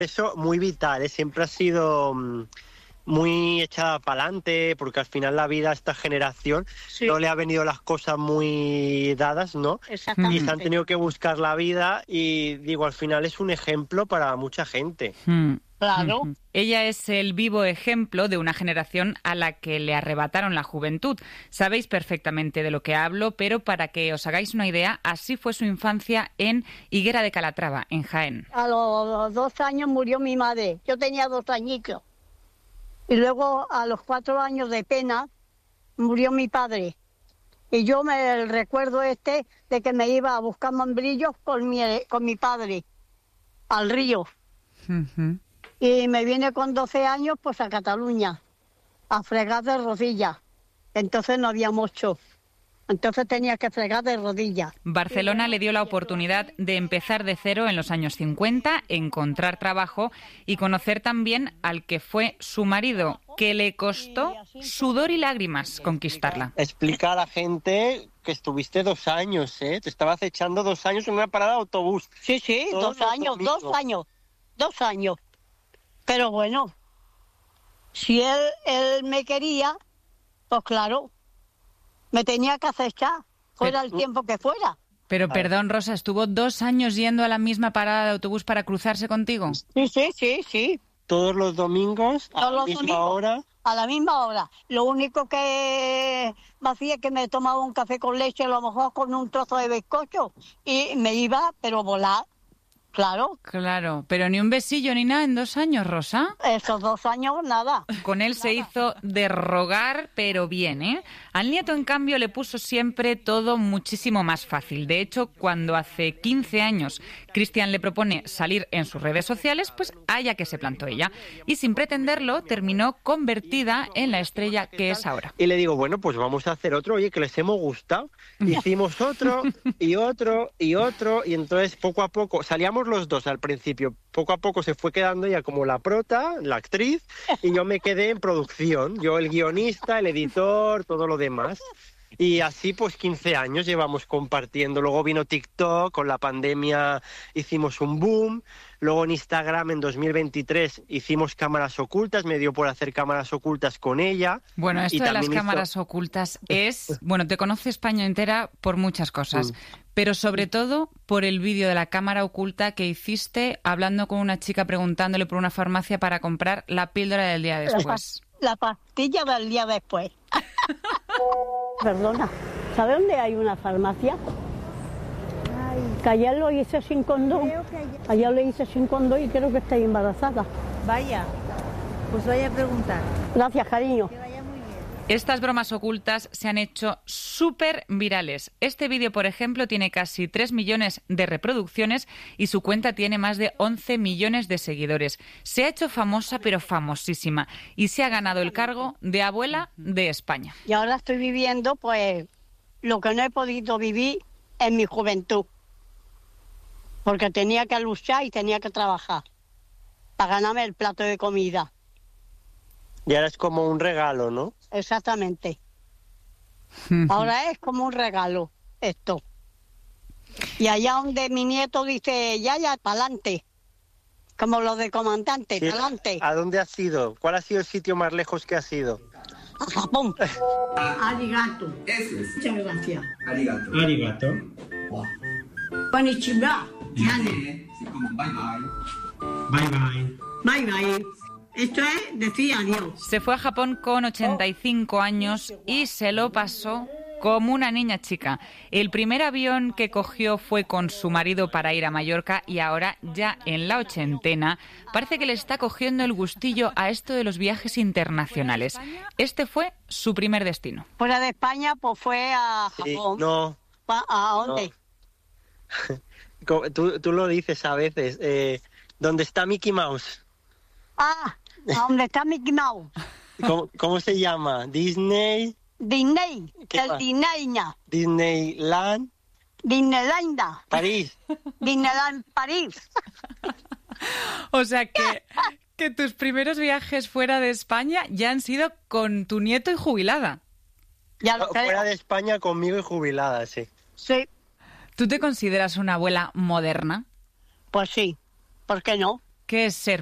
Eso muy vital, ¿eh? Siempre ha sido muy echada para adelante, porque al final la vida a esta generación no le ha venido las cosas muy dadas, ¿no? Exactamente. Y se han tenido que buscar la vida y digo, al final es un ejemplo para mucha gente. Claro. Ella es el vivo ejemplo de una generación a la que le arrebataron la juventud. Sabéis perfectamente de lo que hablo, pero para que os hagáis una idea, así fue su infancia en Higuera de Calatrava, en Jaén. A los 2 años murió mi madre. Yo tenía 2 añitos. Y luego, a los 4 años de pena, murió mi padre. Y yo me recuerdo de que me iba a buscar membrillos con mi padre al río. Y me vine con 12 años pues a Cataluña, a fregar de rodillas. Entonces no había mucho. Entonces tenía que fregar de rodillas. Barcelona le dio la oportunidad de empezar de cero en los años 50, encontrar trabajo y conocer también al que fue su marido, que le costó sudor y lágrimas conquistarla. Explica a la gente que estuviste 2 años, ¿eh? Te estabas echando 2 años en una parada de autobús. Sí, 2 años, 2 años. Pero bueno, si él me quería, pues claro, me tenía que acechar, fuera el tiempo que fuera. Pero perdón, Rosa, ¿estuvo 2 años yendo a la misma parada de autobús para cruzarse contigo? Sí. Todos los domingos, a la misma hora. A la misma hora. Lo único que me hacía es que me tomaba un café con leche, a lo mejor con un trozo de bizcocho, y me iba, pero volar. Claro. Claro, pero ni un besillo ni nada en 2 años, Rosa. Esos 2 años, nada. Con él se hizo de rogar, pero bien, ¿eh? Al nieto, en cambio, le puso siempre todo muchísimo más fácil. De hecho, cuando hace 15 años Cristian le propone salir en sus redes sociales, pues allá que se plantó ella. Y sin pretenderlo, terminó convertida en la estrella que es ahora. Y le digo, bueno, pues vamos a hacer otro, oye, que les hemos gustado. Hicimos otro, y otro, y otro, y entonces poco a poco, salíamos los dos al principio, poco a poco se fue quedando ella como la prota, la actriz, y yo me quedé en producción, yo el guionista, el editor, todo lo demás. Y así pues 15 años llevamos compartiendo. Luego vino TikTok, con la pandemia hicimos un boom. Luego en Instagram en 2023 hicimos cámaras ocultas, me dio por hacer cámaras ocultas con ella. Bueno, esto de las cámaras ocultas es... Bueno, te conoce España entera por muchas cosas, pero sobre todo por el vídeo de la cámara oculta que hiciste hablando con una chica preguntándole por una farmacia para comprar la píldora del día después. La pastilla del día después. Perdona, ¿sabe dónde hay una farmacia? Que ayer lo hice sin condón. Ayer lo hice sin condón y creo que está embarazada. Vaya, pues vaya a preguntar. Gracias, cariño. Que vaya muy bien. Estas bromas ocultas se han hecho súper virales. Este vídeo, por ejemplo, tiene casi 3 millones de reproducciones y su cuenta tiene más de 11 millones de seguidores. Se ha hecho famosa, pero famosísima, y se ha ganado el cargo de abuela de España. Y ahora estoy viviendo, pues, lo que no he podido vivir en mi juventud. Porque tenía que luchar y tenía que trabajar para ganarme el plato de comida. Y ahora es como un regalo, ¿no? Exactamente. Ahora es como un regalo esto. Y allá donde mi nieto dice, ya, pa'lante. Como lo de comandante, Sí. pa'lante. ¿A dónde has ido? ¿Cuál ha sido el sitio más lejos que has ido? A Japón. Arigato. Eso es. Muchas gracias. Arigato. Arigato. Konnichiwa. Sí, como bye bye. Bye bye. Bye bye. Esto es decir adiós. Se fue a Japón con 85 años y se lo pasó como una niña chica. El primer avión que cogió fue con su marido para ir a Mallorca y ahora, ya en la 80ena, parece que le está cogiendo el gustillo a esto de los viajes internacionales. Este fue su primer destino. Fuera de España, pues fue a Japón. No. ¿A dónde? Tú lo dices a veces. ¿Dónde está Mickey Mouse? ¿A dónde está Mickey Mouse? ¿Cómo se llama? Disney. Disney. ¿Qué El más? Disneyna. Disneyland. Disneylanda. París. Disneyland París. O sea que tus primeros viajes fuera de España ya han sido con tu nieto y jubilada. Ya lo creo. Fuera de España conmigo y jubilada, sí. Sí, ¿Tú te consideras una abuela moderna? pues sí. ¿Por qué no? ¿Qué es ser